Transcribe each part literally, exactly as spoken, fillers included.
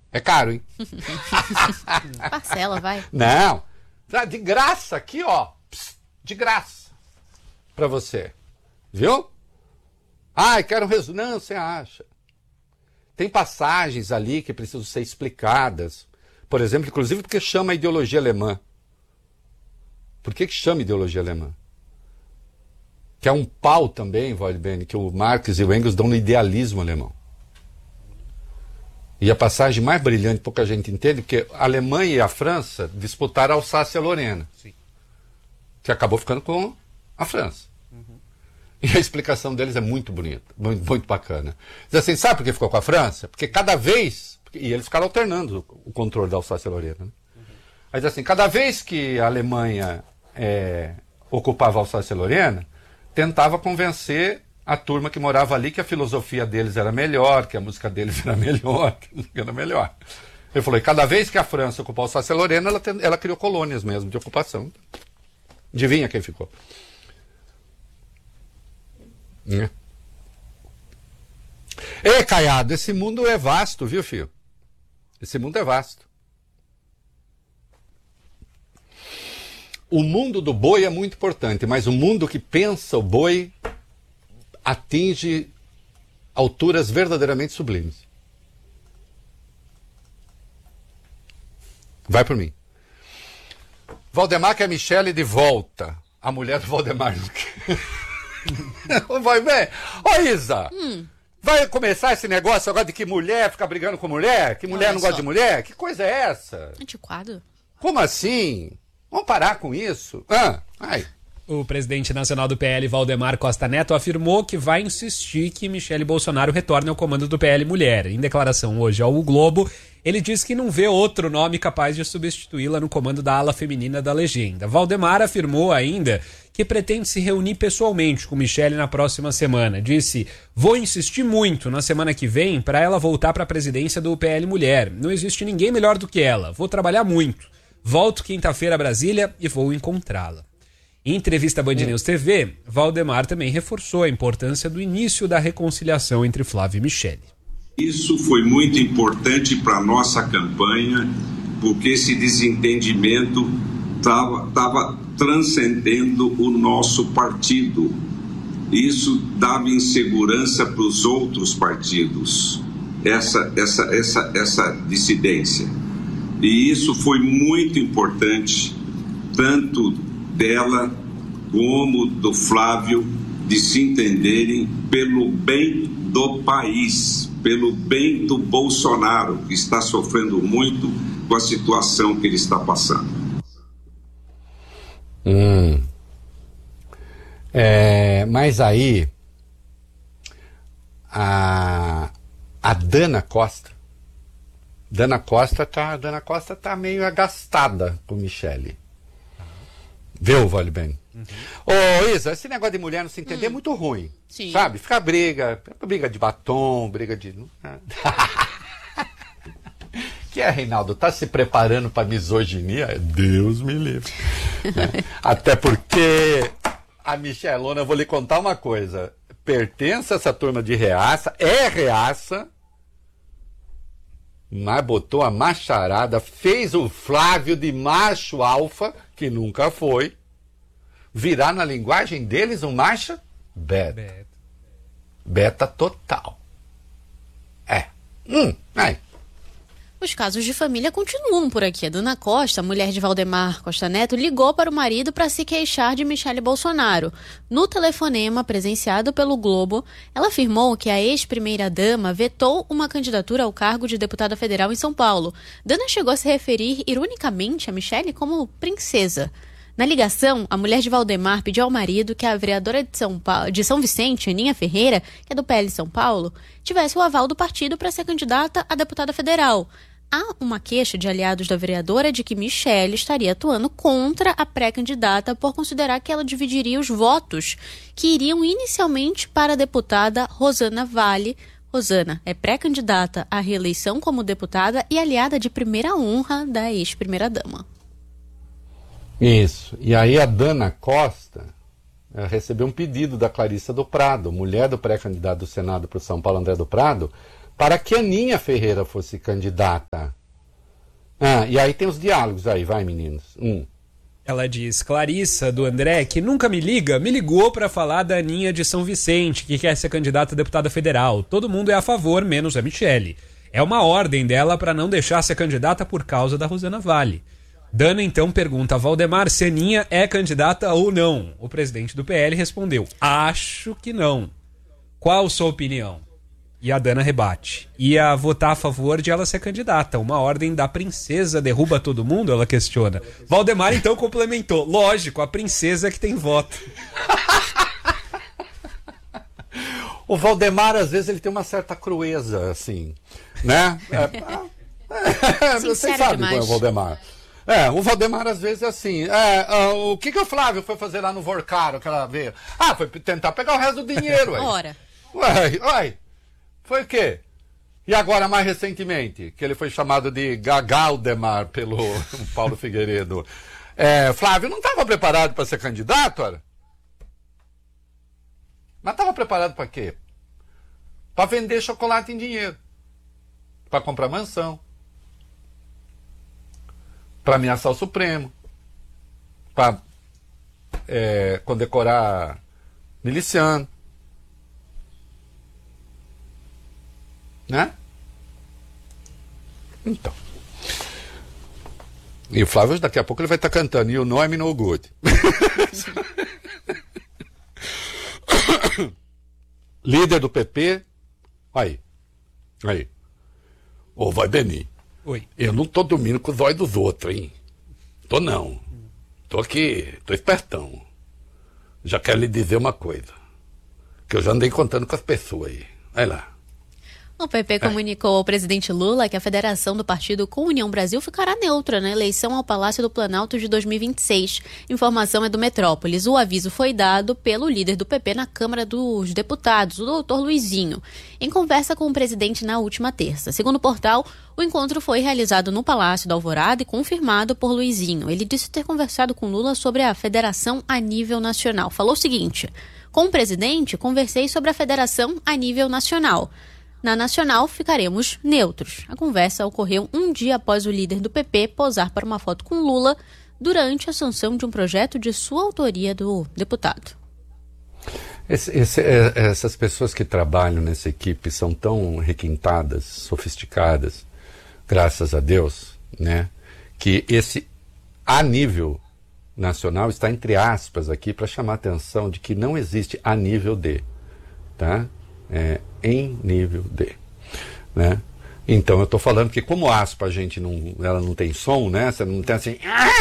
É caro, hein? Parcela, vai. Não. De graça aqui, ó. De graça. Pra você. Viu? Ai, quero ressonância, acha. Tem passagens ali que precisam ser explicadas. Por exemplo, inclusive porque chama ideologia alemã. Por que que chama ideologia alemã? Que é um pau também, Waldbene, que o Marx e o Engels dão no idealismo alemão. E a passagem mais brilhante, pouca gente entende, que a Alemanha e a França disputaram a Alsácia-Lorena. Sim. Que acabou ficando com a França. Uhum. E a explicação deles é muito bonita, muito, muito bacana. Diz assim, sabe por que ficou com a França? Porque cada vez... E eles ficaram alternando o controle da Alsácia-Lorena. Né? Uhum. Mas assim, cada vez que a Alemanha é, ocupava a Alsácia-Lorena, tentava convencer a turma que morava ali que a filosofia deles era melhor, que a música deles era melhor, que era melhor. Ele falou, e cada vez que a França ocupou a Alsácia-Lorena, ela, ela criou colônias mesmo de ocupação. Adivinha quem ficou? É. Ei, Caiado, esse mundo é vasto, viu, filho? Esse mundo é vasto. O mundo do boi é muito importante, mas o mundo que pensa o boi atinge alturas verdadeiramente sublimes. Vai por mim. Valdemar quer a Michele de volta. A mulher do Valdemar. Vai bem. Ô, Isa. Hum. Vai começar esse negócio agora de que mulher fica brigando com mulher? Que mulher não, não gosta de mulher? Que coisa é essa? Antiquado. Como assim? Vamos parar com isso? Ah, ai. O presidente nacional do P L, Valdemar Costa Neto, afirmou que vai insistir que Michele Bolsonaro retorne ao comando do P L Mulher. Em declaração hoje ao O Globo, ele disse que não vê outro nome capaz de substituí-la no comando da ala feminina da legenda. Valdemar afirmou ainda que pretende se reunir pessoalmente com Michele na próxima semana. Disse, vou insistir muito na semana que vem para ela voltar para a presidência do P L Mulher. Não existe ninguém melhor do que ela. Vou trabalhar muito. Volto quinta-feira a Brasília e vou encontrá-la. Em entrevista à Band News T V, Valdemar também reforçou a importância do início da reconciliação entre Flávio e Michele. Isso foi muito importante para a nossa campanha, porque esse desentendimento estava transcendendo o nosso partido. Isso dava insegurança para os outros partidos, essa, essa, essa, essa dissidência. E isso foi muito importante, tanto dela como do Flávio, de se entenderem pelo bem do país, pelo bem do Bolsonaro, que está sofrendo muito com a situação que ele está passando. Hum. É, mas aí a, a Dana Costa Dana Costa tá, Dana Costa tá meio agastada com Michele. Viu, vale bem? Uhum. Ô, Isa, esse negócio de mulher não se entender hum. é muito ruim. Sim. Sabe? Fica briga, briga de batom, briga de... Que é, Reinaldo? Tá se preparando pra misoginia? Deus me livre. Né? Até porque a Michelona, eu vou lhe contar uma coisa. Pertence a essa turma de reaça, é reaça, mas botou a macharada, fez o Flávio de macho alfa, que nunca foi, virar na linguagem deles um macho beta. Beta, beta total. É. Hum, aí. Os casos de família continuam por aqui. A Dana Costa, mulher de Valdemar Costa Neto, ligou para o marido para se queixar de Michele Bolsonaro. No telefonema presenciado pelo Globo, ela afirmou que a ex-primeira-dama vetou uma candidatura ao cargo de deputada federal em São Paulo. Dana chegou a se referir, ironicamente, a Michele como princesa. Na ligação, a mulher de Valdemar pediu ao marido que a vereadora de São, Paulo, de São Vicente, Aninha Ferreira, que é do P L São Paulo, tivesse o aval do partido para ser candidata a deputada federal. Há uma queixa de aliados da vereadora de que Michele estaria atuando contra a pré-candidata por considerar que ela dividiria os votos que iriam inicialmente para a deputada Rosana Vale. Rosana é pré-candidata à reeleição como deputada e aliada de primeira honra da ex-primeira-dama. Isso. E aí a Dana Costa recebeu um pedido da Clarissa do Prado, mulher do pré-candidato do Senado para o São Paulo, André do Prado, para que Aninha Ferreira fosse candidata. Ah, e aí tem os diálogos aí, vai meninos. Um. Ela diz, Clarissa, do André, que nunca me liga, me ligou para falar da Aninha de São Vicente, que quer ser candidata a deputada federal. Todo mundo é a favor, menos a Michele. É uma ordem dela para não deixar ser candidata por causa da Rosana Vale. Dana então pergunta a Valdemar se Aninha é candidata ou não. O presidente do P L respondeu, acho que não. Qual sua opinião? E a Dana rebate. Ia votar a favor de ela ser candidata. Uma ordem da princesa derruba todo mundo? Ela questiona. Valdemar então complementou. Lógico, a princesa que tem voto. O Valdemar, às vezes, ele tem uma certa crueza, assim, né? É, é, você sabe qual é o Valdemar. É, o Valdemar, às vezes, é assim. É, uh, o que, que o Flávio foi fazer lá no Vorcaro, que ela veio? Ah, foi tentar pegar o resto do dinheiro, ué. Ora. Ué, ué. Foi o quê? E agora, mais recentemente, que ele foi chamado de Gagaldemar pelo Paulo Figueiredo. É, Flávio não estava preparado para ser candidato, ora? Mas estava preparado para quê? Para vender chocolate em dinheiro. Para comprar mansão. Para ameaçar o Supremo. Para é, condecorar miliciano. Né? Então. E o Flávio, daqui a pouco, ele vai estar cantando You Know I'm No Good. Líder do P P. Aí. Aí. Ô, vai, Beni. Oi. Eu não tô dormindo com os olhos dos outros, hein? Tô não. Tô aqui, tô espertão. Já quero lhe dizer uma coisa. Que eu já andei contando com as pessoas aí. Vai lá. O P P comunicou ao presidente Lula que a federação do partido com União Brasil ficará neutra na eleição ao Palácio do Planalto de dois mil e vinte e seis. Informação é do Metrópolis. O aviso foi dado pelo líder do P P na Câmara dos Deputados, o doutor Luizinho, em conversa com o presidente na última terça. Segundo o portal, o encontro foi realizado no Palácio da Alvorada e confirmado por Luizinho. Ele disse ter conversado com Lula sobre a federação a nível nacional. Falou o seguinte: com o presidente, conversei sobre a federação a nível nacional. Na Nacional, ficaremos neutros. A conversa ocorreu um dia após o líder do P P posar para uma foto com Lula durante a sanção de um projeto de sua autoria do deputado. Esse, esse, é, essas pessoas que trabalham nessa equipe são tão requintadas, sofisticadas, graças a Deus, né, que esse a nível nacional está entre aspas aqui para chamar a atenção de que não existe a nível de, tá? É, em nível de, né? Então eu estou falando que como aspa a gente não, ela não tem som, né? Você não tem assim.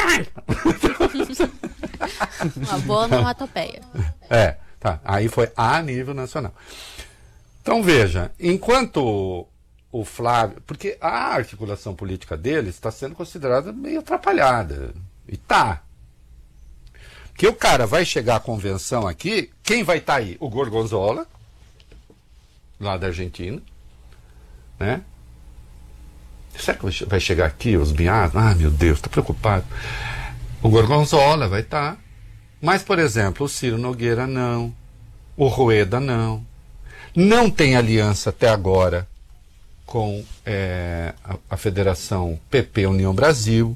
Uma boa onomatopeia. É, tá. Aí foi a nível nacional. Então veja, enquanto o Flávio, porque a articulação política dele está sendo considerada meio atrapalhada e tá. Que o cara vai chegar à convenção aqui, quem vai estar tá aí? O Gorgonzola, lá da Argentina, né? Será que vai chegar aqui os miados? Ah, meu Deus, tô preocupado. O Gorgonzola vai estar. Tá. Mas, por exemplo, o Ciro Nogueira não. O Rueda não. Não tem aliança até agora com é, a, a Federação P P União Brasil.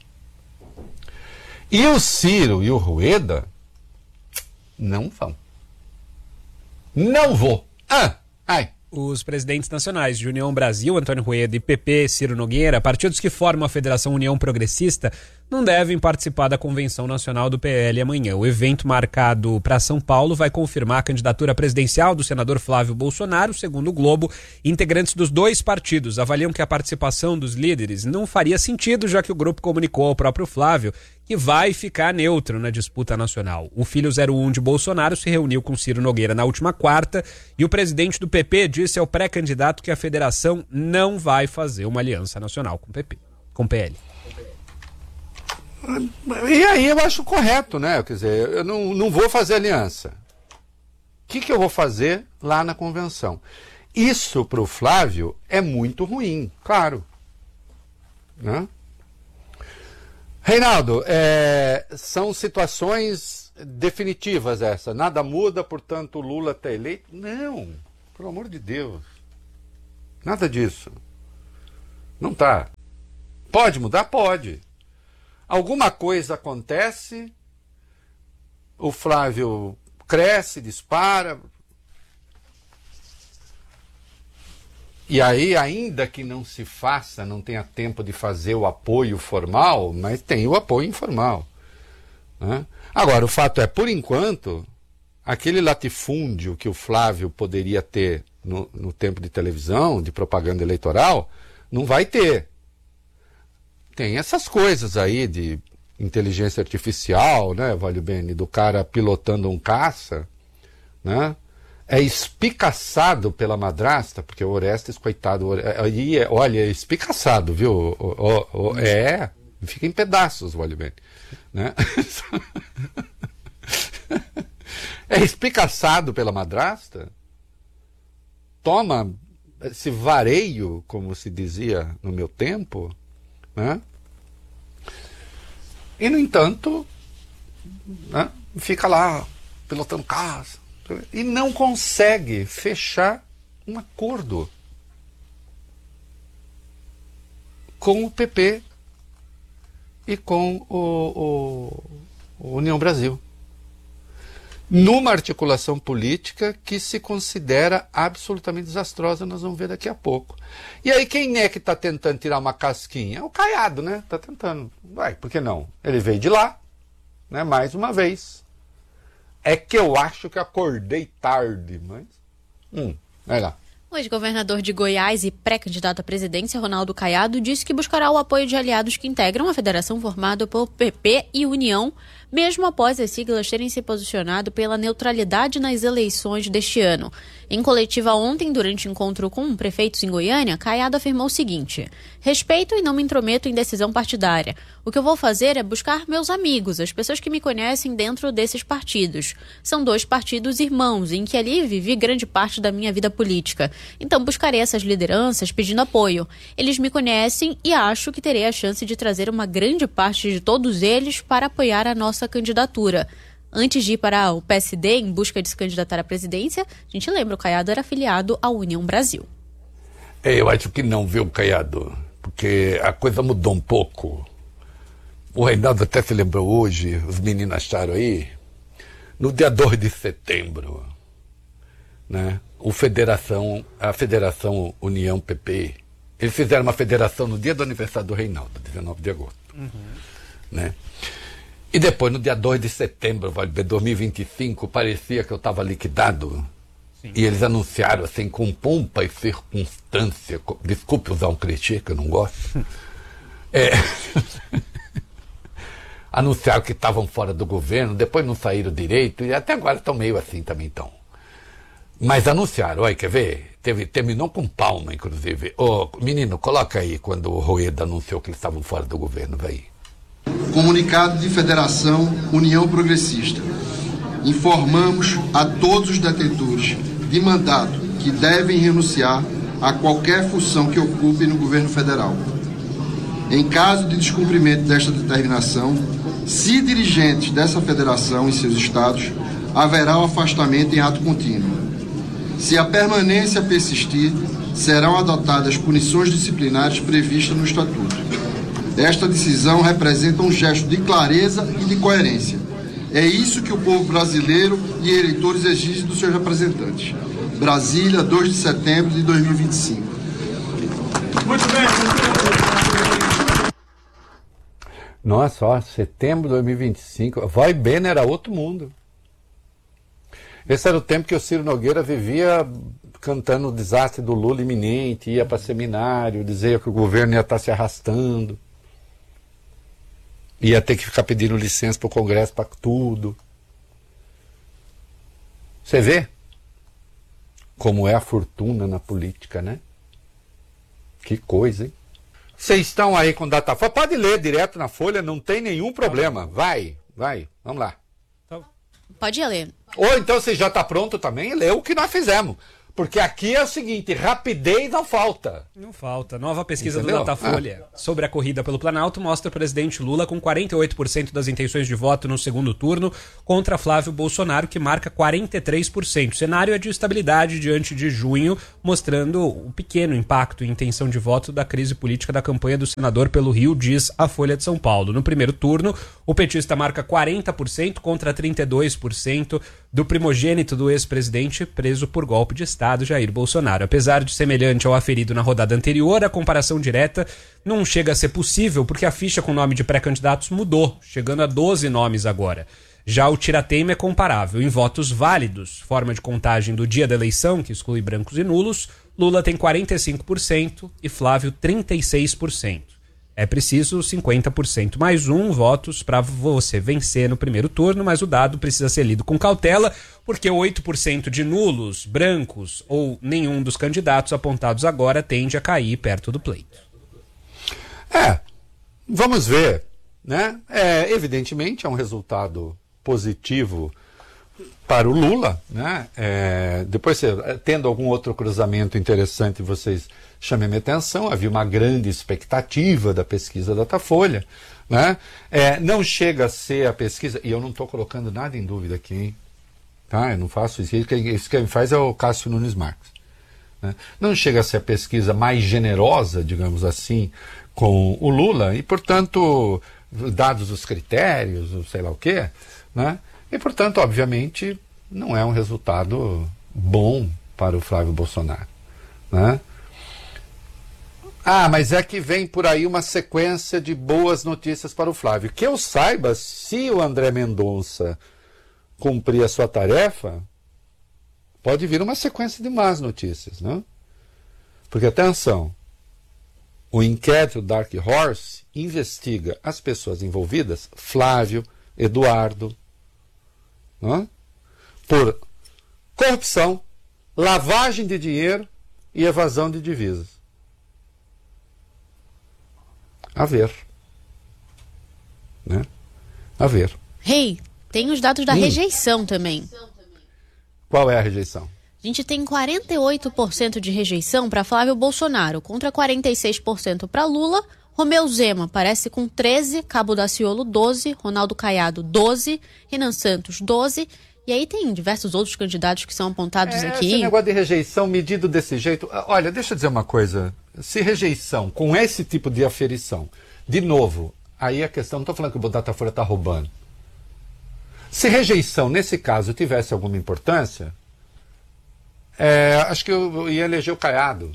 E o Ciro e o Rueda não vão. Não vou. Ah! Ai. Os presidentes nacionais de União Brasil, Antônio Rueda, e P P, Ciro Nogueira, partidos que formam a Federação União Progressista, não devem participar da Convenção Nacional do P L amanhã. O evento marcado para São Paulo vai confirmar a candidatura presidencial do senador Flávio Bolsonaro. Segundo o Globo, integrantes dos dois partidos avaliam que a participação dos líderes não faria sentido, já que o grupo comunicou ao próprio Flávio que vai ficar neutro na disputa nacional. O filho zero um de Bolsonaro se reuniu com Ciro Nogueira na última quarta e o presidente do P P disse ao pré-candidato que a federação não vai fazer uma aliança nacional com o P P, com o P L. E aí eu acho correto, né? Quer dizer, eu não, não vou fazer aliança. O que, que eu vou fazer lá na convenção? Isso para o Flávio é muito ruim, claro. Né? Reinaldo, é, são situações definitivas essa. Nada muda, portanto, Lula está eleito? Não, pelo amor de Deus. Nada disso. Não tá. Pode mudar? Pode. Alguma coisa acontece, o Flávio cresce, dispara. E aí, ainda que não se faça, não tenha tempo de fazer o apoio formal, mas tem o apoio informal. Né? Agora, o fato é, por enquanto, aquele latifúndio que o Flávio poderia ter no, no tempo de televisão, de propaganda eleitoral, não vai ter. Tem essas coisas aí de inteligência artificial, né, Valio Bene, do cara pilotando um caça, né? É espicaçado pela madrasta, porque o Orestes, coitado, aí é, olha, é espicaçado, viu? O, o, o, é, fica em pedaços, Valio Bene, né? É espicaçado pela madrasta, toma esse vareio, como se dizia no meu tempo, né? E, no entanto, né, fica lá pilotando carros e não consegue fechar um acordo com o P P e com o, o, o União Brasil, numa articulação política que se considera absolutamente desastrosa. Nós vamos ver daqui a pouco. E aí, quem é que está tentando tirar uma casquinha? É o Caiado, né? Está tentando. Vai, por que não? Ele veio de lá, né? Mais uma vez. É que eu acho que acordei tarde, mas... Hum, vai lá. O ex-governador de Goiás e pré-candidato à presidência, Ronaldo Caiado, disse que buscará o apoio de aliados que integram a federação formada por P P e União, mesmo após as siglas terem se posicionado pela neutralidade nas eleições deste ano. Em coletiva ontem, durante encontro com prefeitos em Goiânia, Caiado afirmou o seguinte: respeito e não me intrometo em decisão partidária. O que eu vou fazer é buscar meus amigos, as pessoas que me conhecem dentro desses partidos. São dois partidos irmãos, em que ali vivi grande parte da minha vida política. Então buscarei essas lideranças pedindo apoio. Eles me conhecem e acho que terei a chance de trazer uma grande parte de todos eles para apoiar a nossa candidatura. Antes de ir para o P S D em busca de se candidatar à presidência, a gente lembra, o Caiado era afiliado à União Brasil. É, eu acho que não, viu, Caiado? Porque a coisa mudou um pouco. O Reinaldo até se lembrou hoje, os meninos acharam aí, no dia dois de setembro, né, o Federação, a Federação União P P, eles fizeram uma federação no dia do aniversário do Reinaldo, dezenove de agosto. Uhum. Né? E depois, no dia dois de setembro de dois mil e vinte e cinco, parecia que eu estava liquidado. Sim. E eles anunciaram, assim, com pompa e circunstância, desculpe usar um clichê que eu não gosto, é, anunciaram que estavam fora do governo, depois não saíram direito, e até agora estão meio assim também estão. Mas anunciaram, olha, quer ver? Teve, terminou com palma, inclusive. Ô, menino, coloca aí quando o Rueda anunciou que eles estavam fora do governo, vai. Comunicado de Federação União Progressista. Informamos a todos os detentores de mandato que devem renunciar a qualquer função que ocupem no governo federal. Em caso de descumprimento desta determinação, se dirigentes dessa federação em seus estados, haverá o afastamento em ato contínuo. Se a permanência persistir, serão adotadas punições disciplinares previstas no Estatuto. Esta decisão representa um gesto de clareza e de coerência. É isso que o povo brasileiro e eleitores exigem dos seus representantes. Brasília, dois de setembro de dois mil e vinte e cinco. Muito bem. Nossa, ó, setembro de dois mil e vinte e cinco. Vai bem, era outro mundo. Esse era o tempo que o Ciro Nogueira vivia cantando o desastre do Lula iminente, ia para seminário, dizia que o governo ia estar se arrastando. Ia ter que ficar pedindo licença para o Congresso para tudo. Você vê como é a fortuna na política, né? Que coisa, hein? Vocês estão aí com data... Pode ler direto na Folha, não tem nenhum problema. Vai, vai, vamos lá. Pode ler. Ou então você já está pronto também e lê o que nós fizemos. Porque aqui é o seguinte, rapidez não falta. Não falta. Nova pesquisa Entendeu? do Datafolha ah. sobre a corrida pelo Planalto mostra o presidente Lula com quarenta e oito por cento das intenções de voto no segundo turno contra Flávio Bolsonaro, que marca quarenta e três por cento. O cenário é de estabilidade diante de junho, mostrando o pequeno impacto e intenção de voto da crise política da campanha do senador pelo Rio, diz a Folha de São Paulo. No primeiro turno, o petista marca quarenta por cento contra trinta e dois por cento do primogênito do ex-presidente preso por golpe de Estado, Jair Bolsonaro. Apesar de semelhante ao aferido na rodada anterior, a comparação direta não chega a ser possível porque a ficha com nome de pré-candidatos mudou, chegando a doze nomes agora. Já o tira-teima é comparável. Em votos válidos, forma de contagem do dia da eleição, que exclui brancos e nulos, Lula tem quarenta e cinco por cento e Flávio trinta e seis por cento. É preciso cinquenta por cento mais um votos para você vencer no primeiro turno, mas o dado precisa ser lido com cautela, porque oito por cento de nulos, brancos ou nenhum dos candidatos apontados agora tende a cair perto do pleito. É, vamos ver, né? É, evidentemente é um resultado positivo para o Lula, né? É, depois, tendo algum outro cruzamento interessante, vocês chamem minha atenção. Havia uma grande expectativa da pesquisa Datafolha, né? É, não chega a ser a pesquisa, e eu não estou colocando nada em dúvida aqui, hein? Tá? Eu não faço isso. Isso quem faz é o Cássio Nunes Marques, né? Não chega a ser a pesquisa mais generosa, digamos assim, com o Lula, e, portanto, dados os critérios, sei lá o quê, né? E, portanto, obviamente, não é um resultado bom para o Flávio Bolsonaro, né? Ah, mas é que vem por aí uma sequência de boas notícias para o Flávio. Que eu saiba, se o André Mendonça cumprir a sua tarefa, pode vir uma sequência de más notícias, né? Porque, atenção, o inquérito Dark Horse investiga as pessoas envolvidas, Flávio, Eduardo, né? Por corrupção, lavagem de dinheiro e evasão de divisas. A ver. Né? A ver. Rei, hey, tem os dados da hum. rejeição também. Qual é a rejeição? A gente tem quarenta e oito por cento de rejeição para Flávio Bolsonaro, contra quarenta e seis por cento para Lula. Romeu Zema aparece com treze, Cabo Daciolo doze, Ronaldo Caiado doze, Renan Santos doze, e aí tem diversos outros candidatos que são apontados é, aqui. Esse negócio de rejeição medido desse jeito... Olha, deixa eu dizer uma coisa. Se rejeição com esse tipo de aferição, de novo, aí a questão, não estou falando que o Datafolha está roubando. Se rejeição, nesse caso, tivesse alguma importância, é, acho que eu ia eleger o Caiado.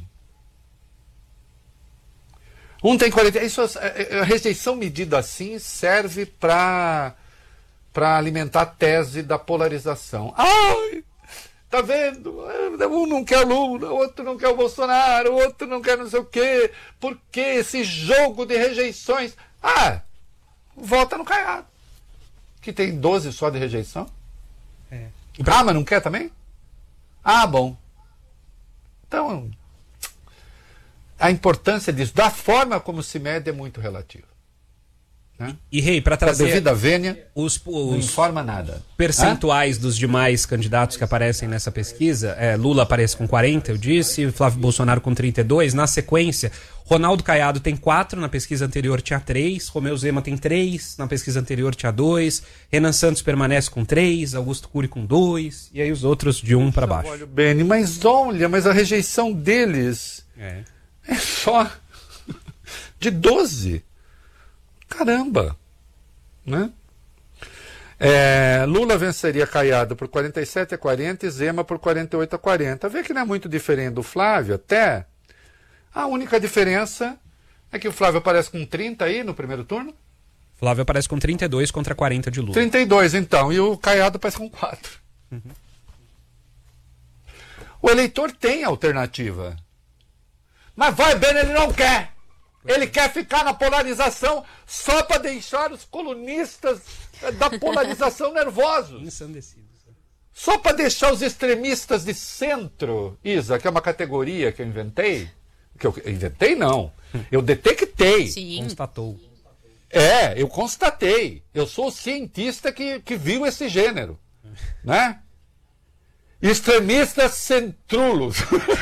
Um tem quarenta... Isso, a rejeição medida assim serve para para alimentar a tese da polarização. Ai, tá vendo? Um não quer Lula, o outro não quer o Bolsonaro, o outro não quer não sei o quê. Por que esse jogo de rejeições? Ah, vota no Caiado, que tem doze só de rejeição. É. Ah, mas não quer também? Ah, bom. Então, a importância disso, da forma como se mede, é muito relativa. Né? E, Rei, para trazer... devido à vênia, os, os não informa nada. Percentuais Hã? dos demais candidatos que aparecem nessa pesquisa, é, Lula aparece com quarenta, eu disse, Flávio Bolsonaro com trinta e dois. Na sequência, Ronaldo Caiado tem quatro, na pesquisa anterior tinha três, Romeu Zema tem três, na pesquisa anterior tinha dois, Renan Santos permanece com três, Augusto Cury com dois, e aí os outros de um para baixo. Olha, Beni, mas olha, mas a rejeição deles é, é só de doze. Caramba, né? É, Lula venceria Caiado por quarenta e sete a quarenta e Zema por quarenta e oito a quarenta. Vê que não é muito diferente do Flávio, até. A única diferença é que o Flávio aparece com trinta aí no primeiro turno. Flávio aparece com trinta e dois contra quarenta de Lula. trinta e dois, então, e o Caiado aparece com quatro. Uhum. O eleitor tem alternativa. Mas vai, Ben, ele não quer. Ele quer ficar na polarização só para deixar os colunistas da polarização nervosos. Ensandecidos. Só para deixar os extremistas de centro, Isa, que é uma categoria que eu inventei. Que eu inventei, não. Eu detectei. Sim. Constatou. É, eu constatei. Eu sou o cientista que, que viu esse gênero. Né? extremistas centrulos.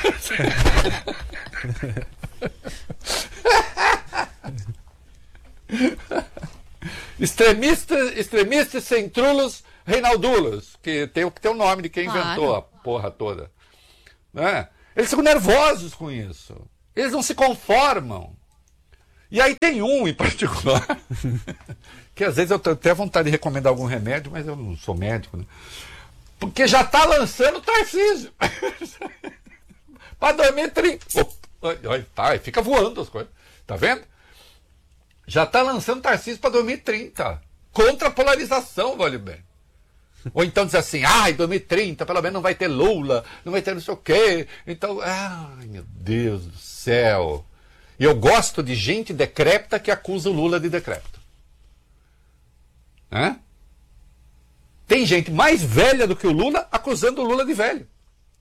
extremistas, extremistas centrulos Reinaldulos, que tem que ter o nome de quem claro. inventou a porra toda. Né? Eles ficam nervosos com isso. Eles não se conformam. E aí tem um em particular, que às vezes eu tenho até vontade de recomendar algum remédio, mas eu não sou médico, né? Porque já está lançando Tarcísio. Para dormir trinta. Tá, fica voando as coisas. Tá vendo? Já está lançando Tarcísio para dois mil e trinta. Contra a polarização, vale bem. Ou então diz assim, ai, dois mil e trinta, pelo menos não vai ter Lula, não vai ter não sei o quê. Então, ai, meu Deus do céu. E eu gosto de gente decrépita que acusa o Lula de decrépito. Hã? Tem gente mais velha do que o Lula acusando o Lula de velho.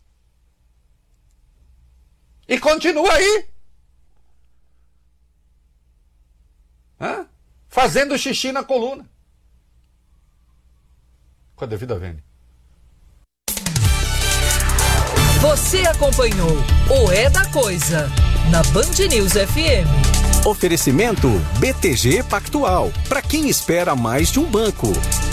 E continua aí. Hã? Fazendo xixi na coluna. Com a devida vênia. Você acompanhou o É da Coisa na Band News F M. Oferecimento B T G Pactual. Para quem espera mais de um banco.